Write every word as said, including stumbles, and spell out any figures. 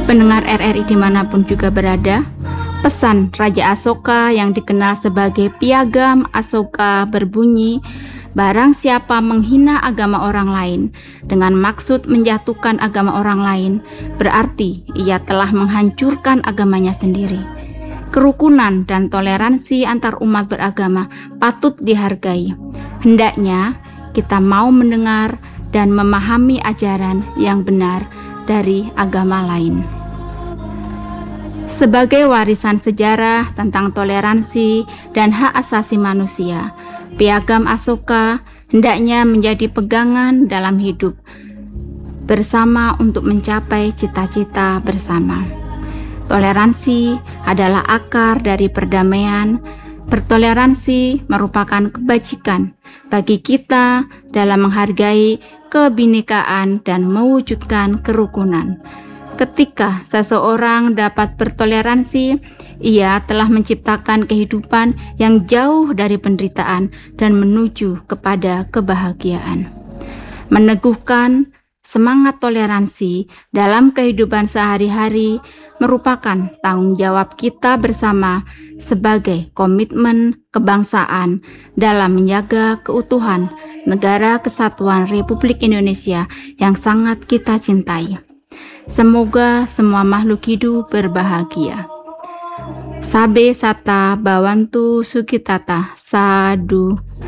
Pendengar R R I dimanapun juga berada, pesan Raja Asoka yang dikenal sebagai Piagam Asoka berbunyi, barang siapa menghina agama orang lain dengan maksud menjatuhkan agama orang lain, berarti ia telah menghancurkan agamanya sendiri. Kerukunan dan toleransi antar umat beragama patut dihargai. Hendaknya kita mau mendengar dan memahami ajaran yang benar dari agama lain. Sebagai warisan sejarah tentang toleransi dan hak asasi manusia, Piagam Asoka hendaknya menjadi pegangan dalam hidup bersama untuk mencapai cita-cita bersama. Toleransi adalah akar dari perdamaian. Bertoleransi merupakan kebajikan bagi kita dalam menghargai kebinekaan dan mewujudkan kerukunan. Ketika seseorang dapat bertoleransi, ia telah menciptakan kehidupan yang jauh dari penderitaan dan menuju kepada kebahagiaan. Meneguhkan semangat toleransi dalam kehidupan sehari-hari merupakan tanggung jawab kita bersama sebagai komitmen kebangsaan dalam menjaga keutuhan Negara Kesatuan Republik Indonesia yang sangat kita cintai. Semoga semua makhluk hidup berbahagia. Sabe Sata Bawantu Sukitata Sadu